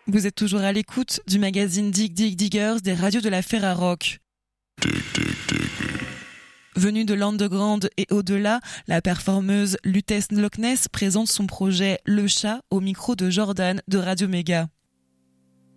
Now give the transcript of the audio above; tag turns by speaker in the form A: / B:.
A: Vous êtes toujours à l'écoute du magazine Dig Dig Diggers des radios de la Ferrarock. Venue de l'underground et au-delà, la performeuse Lutèce Loch Ness présente son projet Le Chat au micro de Jordan de Radio Méga.